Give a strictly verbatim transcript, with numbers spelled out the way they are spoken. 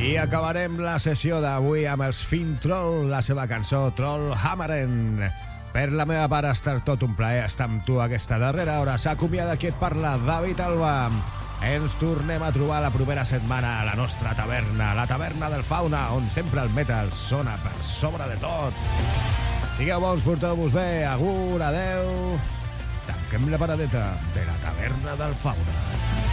I acabarem la sessió d'avui amb els Fin Troll, la seva cançó Troll Hammeren. Per la meva part ha estat tot un plaer estar amb tu aquesta darrera hora. S'acomiada qui et parla, David Alba. Ens tornem a trobar la propera setmana a la nostra taverna, la taverna del Fauna, on sempre el metal sona per sobre de tot. Sigueu bons, porteu-vos bé, agur, adeu. Tanquem la paradeta de la taverna del Fauna.